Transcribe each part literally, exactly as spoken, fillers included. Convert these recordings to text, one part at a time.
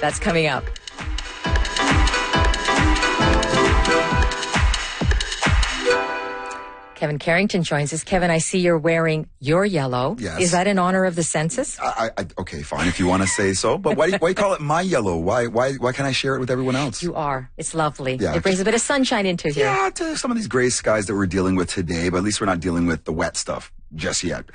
That's coming up. Kevin Carrington joins us. Kevin, I see you're wearing your yellow. Yes. Is that in honor of the census? I, I, okay, fine, if you want to say so. But why do you, why you call it my yellow? Why why why can't I share it with everyone else? You are. It's lovely. Yeah. It brings a bit of sunshine into here. Yeah, to some of these gray skies that we're dealing with today, but at least we're not dealing with the wet stuff just yet.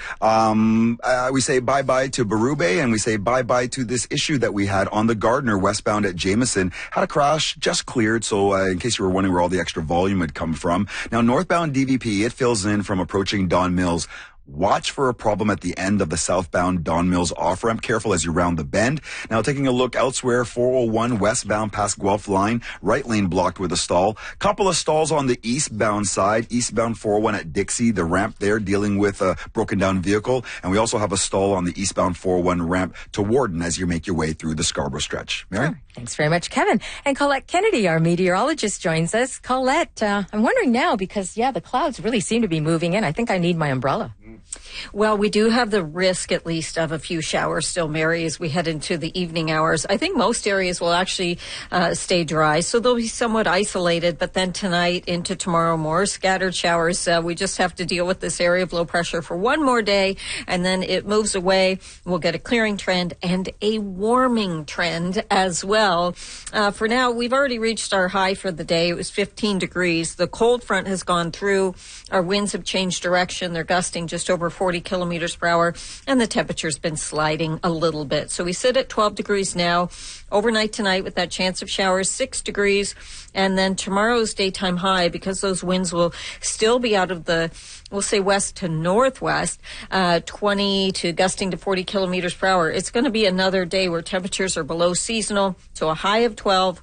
Um, uh, we say bye-bye to Berube, and we say bye-bye to this issue that we had on the Gardiner westbound at Jameson. Had a crash, just cleared, so uh, in case you were wondering where all the extra volume had come from. Now, northbound D V P, it fills in from approaching Don Mills. Watch for a problem at the end of the southbound Don Mills off-ramp. Careful as you round the bend. Now, taking a look elsewhere, four oh one westbound past Guelph line, right lane blocked with a stall. Couple of stalls on the eastbound side, eastbound four oh one at Dixie, the ramp there dealing with a broken down vehicle. And we also have a stall on the eastbound four oh one ramp to Warden as you make your way through the Scarborough stretch. Mary? Oh, thanks very much, Kevin. And Colette Kennedy, our meteorologist, joins us. Colette, uh, I'm wondering now because, yeah, the clouds really seem to be moving in. I think I need my umbrella. Well, we do have the risk, at least, of a few showers still, Mary, as we head into the evening hours. I think most areas will actually uh, stay dry, so they'll be somewhat isolated. But then tonight into tomorrow, more scattered showers. Uh, we just have to deal with this area of low pressure for one more day, and then it moves away. We'll get a clearing trend and a warming trend as well. Uh, for now, we've already reached our high for the day. It was fifteen degrees. The cold front has gone through. Our winds have changed direction. They're gusting just over forty kilometers per hour, and the temperature's been sliding a little bit. So we sit at twelve degrees now. Overnight tonight with that chance of showers, six degrees. And then tomorrow's daytime high, because those winds will still be out of the, we'll say west to northwest, uh, twenty to gusting to forty kilometers per hour. It's going to be another day where temperatures are below seasonal. So a high of twelve.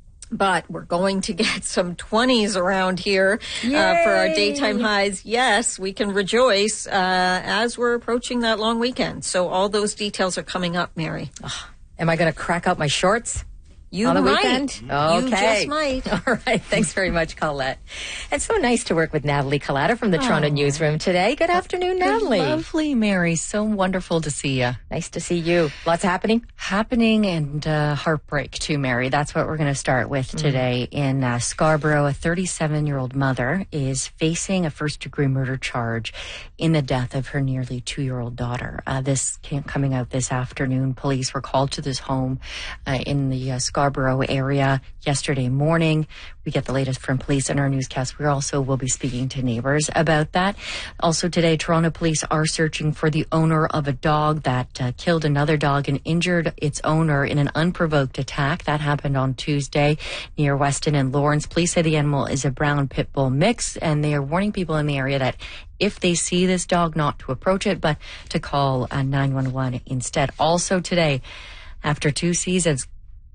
But we're going to get some twenties around here uh, for our daytime highs. Yes, we can rejoice uh, as we're approaching that long weekend. So all those details are coming up, Mary. Oh, am I going to crack out my shorts? You on the might. weekend? Okay. You just might. All right. Thanks very much, Colette. It's so nice to work with Natalie Collada from the oh. Toronto Newsroom today. Good afternoon, Natalie. Lovely, Mary. So wonderful to see you. Nice to see you. Lots happening? Happening and uh, heartbreak too, Mary. That's what we're going to start with today. Mm. In uh, Scarborough, a thirty-seven-year-old mother is facing a first-degree murder charge in the death of her nearly two-year-old daughter. Uh, this came coming out this afternoon. Police were called to this home uh, in the uh, Scarborough area yesterday morning. We get the latest from police in our newscast. We also will be speaking to neighbors about that. Also today, Toronto police are searching for the owner of a dog that uh, killed another dog and injured its owner in an unprovoked attack. That happened on Tuesday near Weston and Lawrence. Police say the animal is a brown pit bull mix, and they are warning people in the area that if they see this dog, not to approach it, but to call uh, nine one one instead. Also today, after two seasons,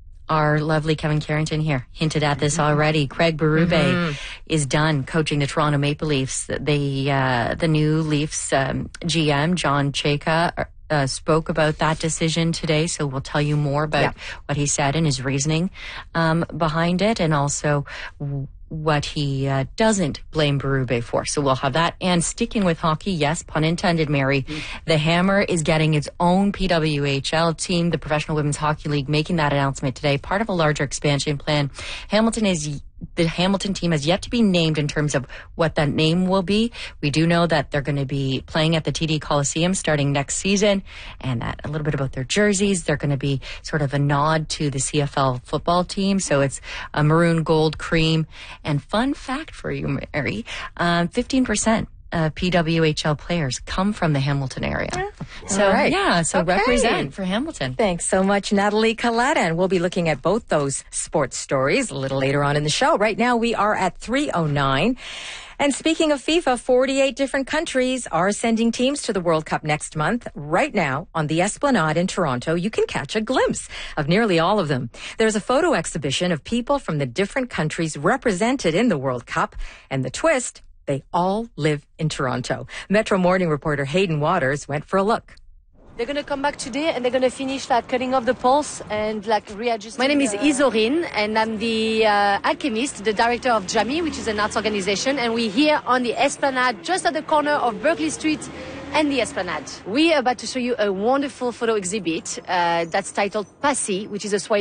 our lovely Kevin Carrington here hinted at this already. Craig Berube mm-hmm. is done coaching the Toronto Maple Leafs. They, uh, the new Leafs um, G M, John Chayka, uh, spoke about that decision today. So we'll tell you more about yeah. what he said and his reasoning um, behind it, and also w- what he uh, doesn't blame Berube for. So we'll have that. And sticking with hockey, yes, pun intended, Mary, mm-hmm. the Hammer is getting its own P W H L team, the Professional Women's Hockey League, making that announcement today, part of a larger expansion plan. Hamilton is the Hamilton team has yet to be named in terms of what that name will be. We do know that they're going to be playing at the T D Coliseum starting next season, and that a little bit about their jerseys. They're going to be sort of a nod to the C F L football team. So it's a maroon, gold, cream. And fun fact for you, Mary, um, fifteen percent. Uh, P W H L players come from the Hamilton area. Yeah. So, right. yeah, so okay. represent for Hamilton. Thanks so much, Natalie Collada. And we'll be looking at both those sports stories a little later on in the show. Right now, we are at three oh nine. And speaking of FIFA, forty-eight different countries are sending teams to the World Cup next month. Right now, on the Esplanade in Toronto, you can catch a glimpse of nearly all of them. There's a photo exhibition of people from the different countries represented in the World Cup. And the twist, they all live in Toronto. Metro Morning reporter Hayden Waters went for a look. They're going to come back today and they're going to finish like cutting off the pulse and like readjusting. My name is uh, Isorin and I'm the uh, alchemist, the director of JAMI, which is an arts organization. And we're here on the Esplanade, just at the corner of Berkeley Street and the Esplanade. We're about to show you a wonderful photo exhibit uh, that's titled Passy, which is a Swahili